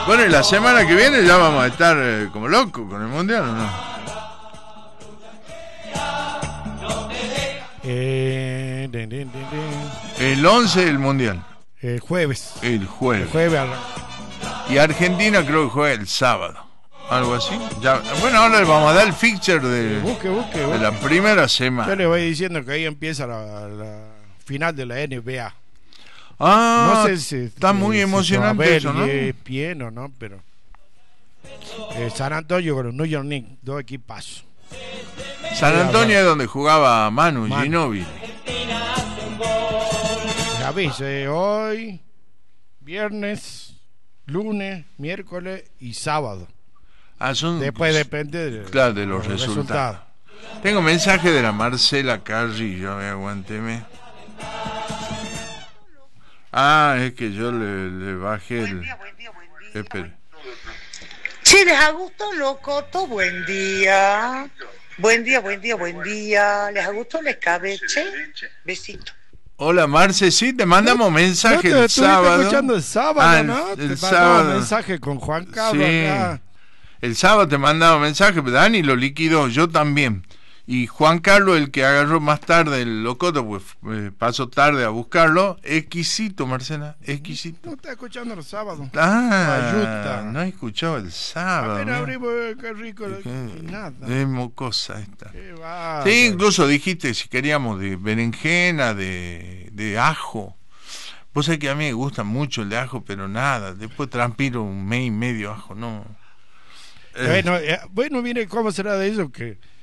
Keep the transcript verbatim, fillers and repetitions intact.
Bueno, y la semana que viene ya vamos a estar eh, como locos con el Mundial, ¿o no? Eh, din, din, din, din. El once el Mundial. El jueves. El jueves. El jueves. al- Y Argentina creo que juega el sábado. Algo así. Ya, bueno, ahora le vamos a dar el fixture de, Busque, busque, de busque. la primera Yo semana. le voy diciendo que ahí empieza la, la final de la N B A. Ah, No sé si está muy si emocionante se va a ver eso, ¿no? y es bien o no, pero eh, San Antonio con los New York Knicks, dos equipazos. San Antonio es donde jugaba Manu, Manu. Ginóbili. Les aviso, eh, hoy, viernes, lunes, miércoles y sábado. Ah, son, Después depende de, claro, de los resultados. Tengo mensaje de la Marcela Carrillo, me aguanteme. Ah, es que yo le, le bajé el... Buen día, buen día, buen día. Espere. Che, ¿les ha gustado Locoto? Buen día. Buen día, buen día, buen día. ¿Les ha gustado el escabeche? Besito. Hola Marce, sí, te mandamos mensaje ¿No te el estuviste sábado. escuchando el sábado, Ah, el- no? el te mandaba sábado. mensaje con Juan Carlos Sí. acá. El sábado te mandaba mensaje, pero Dani lo liquidó, yo también. Y Juan Carlos, el que agarró más tarde el locoto, pues eh, pasó tarde a buscarlo. Exquisito, Marcela, exquisito. No está escuchando el sábado. Ah, Ayuda. no he escuchado el sábado. Apenas ¿no? abrimos, eh, qué rico. Qué- y nada. Es mocosa esta. Qué bárbaro. Sí, incluso dijiste si queríamos de berenjena, de, de ajo. Vos sabés que a mí me gusta mucho el de ajo, pero nada. Después transpiro un mes y medio ajo, no. Eh, Bueno, eh, bueno, mire cómo será de eso que